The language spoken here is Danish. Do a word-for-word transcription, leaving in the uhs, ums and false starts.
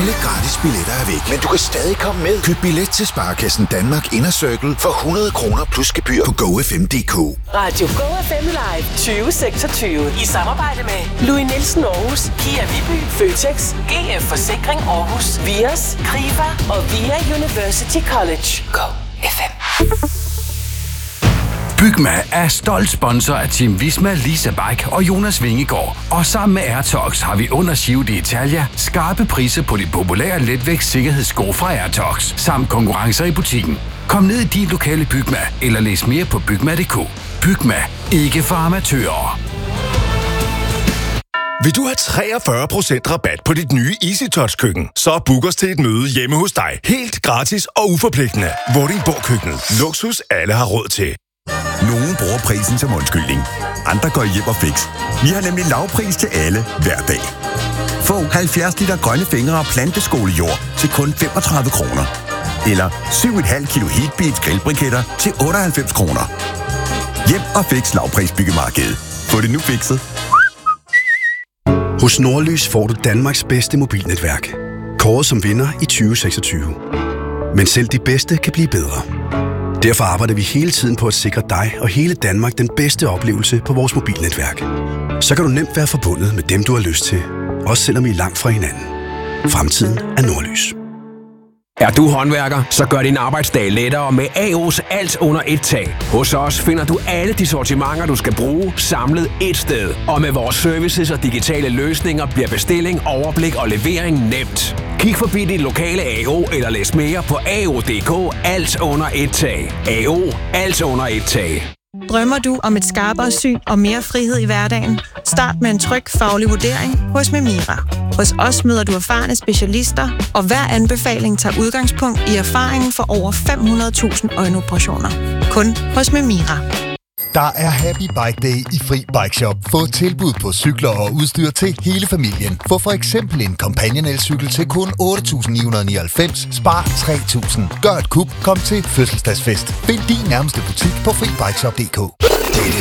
Alle gratis billetter er væk, men du kan stadig komme med. Køb billet til Sparekassen Danmark Inner Circle for hundrede kroner plus gebyr på go f m punktum d k. Radio Go F M Live tyve seksogtyve i samarbejde med Louis Nielsen Aarhus, Kia Viby, Føtex, G F Forsikring Aarhus, Vios, Krifa og Via University College. Go F M. Bygma er stolt sponsor af Team Visma, Lisa Bike og Jonas Vingegaard. Og sammen med Airtox har vi under Giro d'Italia skarpe priser på de populære letvægts sikkerhedssko fra Airtox, samt konkurrencer i butikken. Kom ned i din lokale Bygma, eller læs mere på bygma punktum d k. Bygma, ikke for amatører. Vil du have treogfyrre procent rabat på dit nye EasyTouch-køkken? Så book os til et møde hjemme hos dig. Helt gratis og uforpligtende. Vordingborg Køkken. Luksus alle har råd til. Nogle bruger prisen som undskyldning. Andre går hjem og fix. Vi har nemlig lavpris til alle hver dag. Få halvfjerds liter grønne fingre og planteskolejord til kun femogtredive kroner. Eller syv komma fem kilo Heatbeats grillbriketter til otteoghalvfems kroner. Hjem og fix lavprisbyggemarkedet. Få det nu fikset. Hos Nordlys får du Danmarks bedste mobilnetværk. Kåret som vinder i tyve seksogtyve. Men selv de bedste kan blive bedre. Derfor arbejder vi hele tiden på at sikre dig og hele Danmark den bedste oplevelse på vores mobilnetværk. Så kan du nemt være forbundet med dem, du har lyst til. Også selvom I er langt fra hinanden. Fremtiden er Nordlys. Er du håndværker, så gør din arbejdsdag lettere med A O's alt under et tag. Hos os finder du alle de sortimenter, du skal bruge, samlet et sted. Og med vores services og digitale løsninger bliver bestilling, overblik og levering nemt. Kig forbi dit lokale A O eller læs mere på a o punktum d k. Alt under et tag. A O. Alt under et tag. Drømmer du om et skarpere syn og mere frihed i hverdagen? Start med en tryg faglig vurdering hos Memira. Hos os møder du erfarne specialister, og hver anbefaling tager udgangspunkt i erfaringen for over fem hundrede tusind øjenoperationer. Kun hos Memira. Der er Happy Bike Day i Fri Bike Shop. Få tilbud på cykler og udstyr til hele familien. Få for eksempel en Companion elcykel til kun otte tusind ni hundrede nioghalvfems. Spar tre tusind. Gør et kup. Kom til fødselsdagsfest. Find din nærmeste butik på fri bike shop punktum d k. Dette